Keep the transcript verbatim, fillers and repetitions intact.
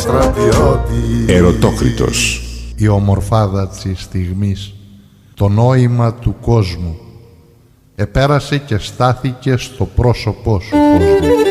στρατιώτη. Ερωτόκριτος. Η ομορφάδα της στιγμής, το νόημα του κόσμου, επέρασε και στάθηκε στο πρόσωπό σου, κόσμο.